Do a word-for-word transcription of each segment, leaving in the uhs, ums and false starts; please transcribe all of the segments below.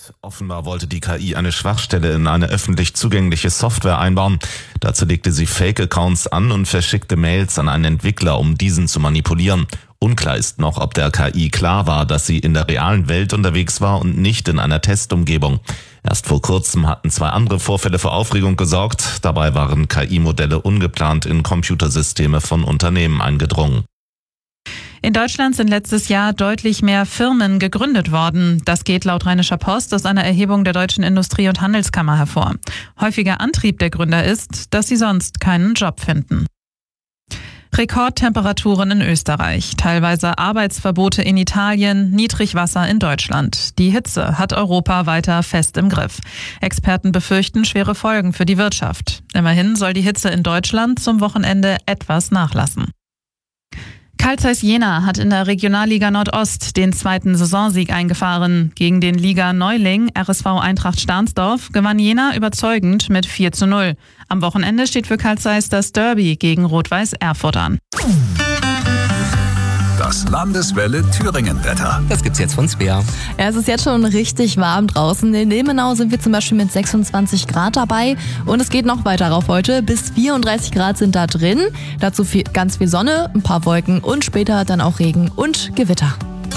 Offenbar wollte die K I eine Schwachstelle in eine öffentlich zugängliche Software einbauen. Dazu legte sie Fake-Accounts an und verschickte Mails an einen Entwickler, um diesen zu manipulieren. Unklar ist noch, ob der K I klar war, dass sie in der realen Welt unterwegs war und nicht in einer Testumgebung. Erst vor kurzem hatten zwei andere Vorfälle für Aufregung gesorgt. Dabei waren K I-Modelle ungeplant in Computersysteme von Unternehmen eingedrungen. In Deutschland sind letztes Jahr deutlich mehr Firmen gegründet worden. Das geht laut Rheinischer Post aus einer Erhebung der Deutschen Industrie- und Handelskammer hervor. Häufiger Antrieb der Gründer ist, dass sie sonst keinen Job finden. Rekordtemperaturen in Österreich, teilweise Arbeitsverbote in Italien, Niedrigwasser in Deutschland. Die Hitze hat Europa weiter fest im Griff. Experten befürchten schwere Folgen für die Wirtschaft. Immerhin soll die Hitze in Deutschland zum Wochenende etwas nachlassen. Carl Zeiss Jena hat in der Regionalliga Nordost den zweiten Saisonsieg eingefahren. Gegen den Liga-Neuling R S V Eintracht Stahnsdorf gewann Jena überzeugend mit vier zu null. Am Wochenende steht für Carl Zeiss das Derby gegen Rot-Weiß Erfurt an. Das Landeswelle Thüringen-Wetter. Das gibt's jetzt von Svea. Ja, es ist jetzt schon richtig warm draußen. In Ilmenau sind wir zum Beispiel mit sechsundzwanzig Grad dabei. Und es geht noch weiter rauf heute. Bis vierunddreißig Grad sind da drin. Dazu viel, ganz viel Sonne, ein paar Wolken und später dann auch Regen und Gewitter.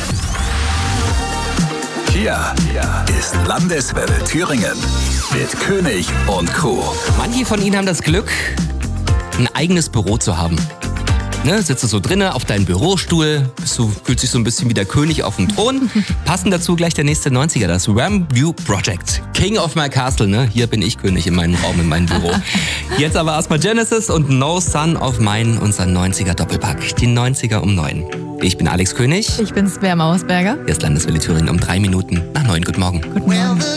Hier ist Landeswelle Thüringen mit König und Crew. Manche von Ihnen haben das Glück, ein eigenes Büro zu haben. Ne, sitzt du so drinnen auf deinem Bürostuhl, bist du, fühlst dich so ein bisschen wie der König auf dem Thron. Passend dazu gleich der nächste neunziger, das Ramview Project. King of my Castle, ne? Hier bin ich König in meinem Raum, in meinem Büro. Jetzt aber erstmal Genesis und No Son of Mine, unser neunziger Doppelpack. Die neunziger um neun. Ich bin Alex König. Ich bin Svea Mausberger. Hier ist Landeswelle Thüringen um drei Minuten nach neun. Guten Morgen. Guten Morgen.